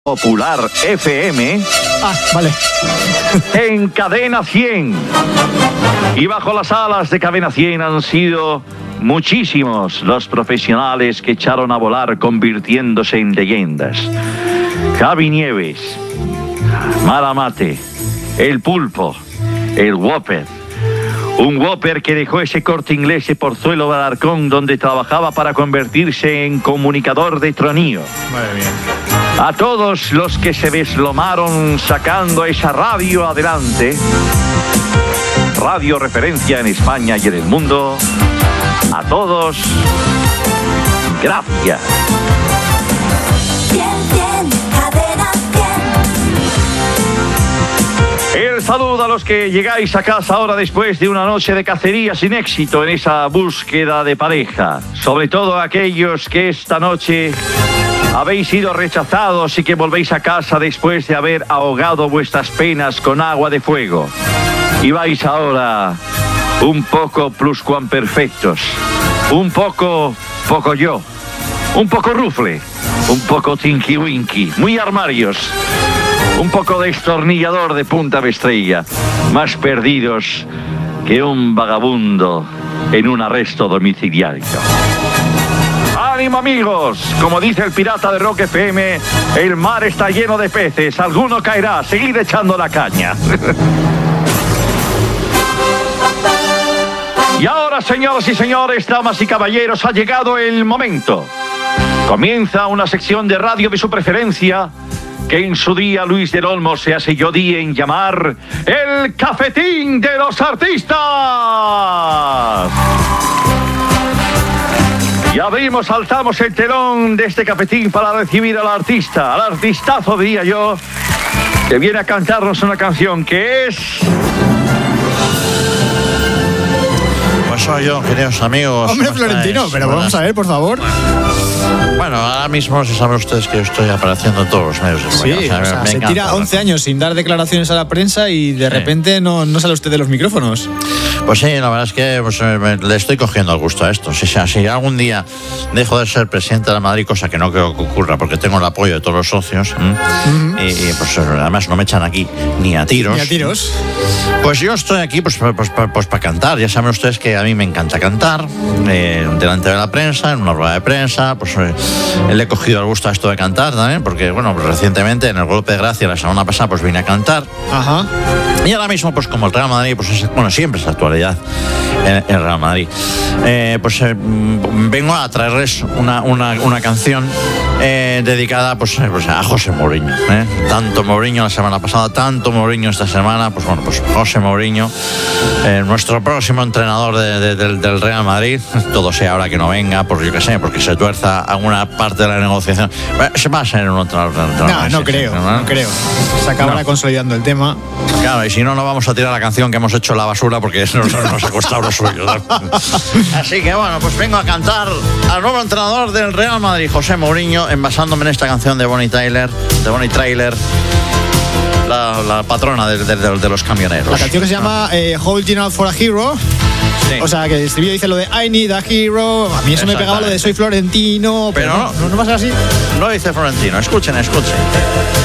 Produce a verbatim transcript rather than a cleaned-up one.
Popular F M. Ah, vale. En Cadena cien. Y bajo las alas de Cadena cien han sido muchísimos los profesionales que echaron a volar convirtiéndose en leyendas. Javi Nieves, Mara Mate, El Pulpo, El Whopper. Un Whopper que dejó ese Corte Inglés de Pozuelo de Alarcón, donde trabajaba para convertirse en comunicador de tronío. Madre mía. A todos los que se deslomaron sacando esa radio adelante, radio referencia en España y en el mundo, a todos, gracias. cien, cien, Cadena cien. El saludo a los que llegáis a casa ahora después de una noche de cacería sin éxito en esa búsqueda de pareja. Sobre todo a aquellos que esta noche habéis sido rechazados y que volvéis a casa después de haber ahogado vuestras penas con agua de fuego. Y vais ahora un poco pluscuamperfectos, un poco poco yo, un poco rufle, un poco tinky winky, muy armarios, un poco destornillador de punta de estrella, más perdidos que un vagabundo en un arresto domiciliario. ¡Ánimo, amigos! Como dice el pirata de Rock F M, el mar está lleno de peces, alguno caerá, seguid echando la caña. Y ahora, señoras y señores, damas y caballeros, ha llegado el momento. Comienza una sección de radio de su preferencia, que en su día Luis del Olmo se aselló día en llamar el Cafetín de los Artistas. Y abrimos, saltamos el telón de este cafetín para recibir al artista, al artistazo, diría yo, que viene a cantarnos una canción que es... Pues soy yo, queridos amigos. Hombre, Florentino, pero vamos a ver, por favor. Bueno, ahora mismo si saben ustedes que yo estoy apareciendo en todos los medios de Sí, o sea, o sea, se tira once años sin dar declaraciones a la prensa y de sí. repente no, no sale usted de los micrófonos. Pues sí, la verdad es que pues, me, le estoy cogiendo el gusto a esto. Si, si algún día dejo de ser presidente de la Madrid, cosa que no creo que ocurra porque tengo el apoyo de todos los socios, uh-huh. y, y pues además no me echan aquí ni a tiros. Ni a tiros. Pues yo estoy aquí pues, pues, pues, pues para cantar. Ya saben ustedes que a mí me encanta cantar, eh, delante de la prensa, en una rueda de prensa, pues eh, le he cogido el gusto a esto de cantar también, porque bueno, pues, recientemente en el Golpe de Gracia la semana pasada pues vine a cantar. Ajá. Y ahora mismo pues como el Real Madrid, pues es, bueno, siempre es actualidad en el Real Madrid, eh, pues eh, vengo a traerles una, una, una canción eh, dedicada pues, eh, pues a José Mourinho, eh. Tanto Mourinho la semana pasada, tanto Mourinho esta semana, pues bueno, pues José Mourinho, eh, nuestro próximo entrenador de, de, del, del Real Madrid, todo sea ahora que no venga, por yo que sé, porque se tuerza alguna parte de la negociación, se va a ser un entrenador. No, no creo, no, no creo. Se acabará no. consolidando el tema. Claro, y si no, no vamos a tirar la canción que hemos hecho en la basura porque eso nos, nos ha costado lo suyo, ¿no? Así que bueno, pues vengo a cantar al nuevo entrenador del Real Madrid, José Mourinho, envasándome en esta canción de Bonnie Tyler, de Bonnie Tyler, la, la patrona de, de, de, de los camioneros. La canción que se llama eh, Holding Out for a Hero. Sí. O sea, que el estribillo dice lo de I need a hero. A mí eso me pegaba lo de soy Florentino. Pero, pero no, no, no va a ser así. No dice Florentino. Escuchen, escuchen.